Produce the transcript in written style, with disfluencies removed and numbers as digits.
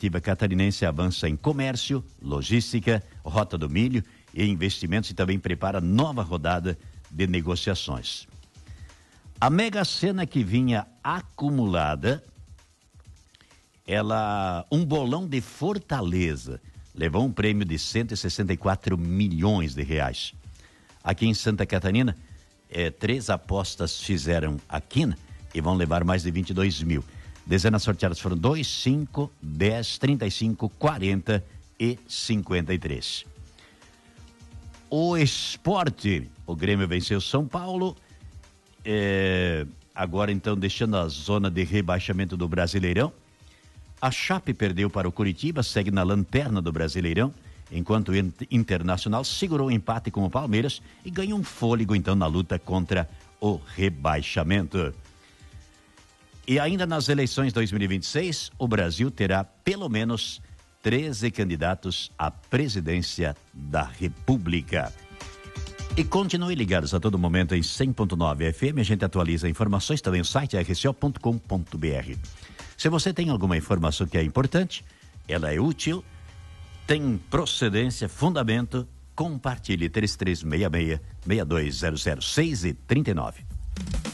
executiva catarinense avança em comércio, logística, rota do milho e investimentos e também prepara nova rodada de negociações. A Mega Sena que vinha acumulada, um bolão de Fortaleza levou um prêmio de 164 milhões de reais. Aqui em Santa Catarina, 3 apostas fizeram a quina e vão levar mais de 22 mil. Dezenas sorteadas foram 2, 5, 10, 35, 40 e 53. O esporte, o Grêmio venceu São Paulo, agora então deixando a zona de rebaixamento do Brasileirão. A Chape perdeu para o Curitiba, segue na lanterna do Brasileirão, enquanto o Internacional segurou o empate com o Palmeiras e ganhou um fôlego então na luta contra o rebaixamento. E ainda nas eleições 2026, o Brasil terá pelo menos 13 candidatos à presidência da República. E continue ligados a todo momento em 100.9 FM, a gente atualiza informações também no site rco.com.br. Se você tem alguma informação que é importante, ela é útil, tem procedência, fundamento, compartilhe 3366-6200, 6h39.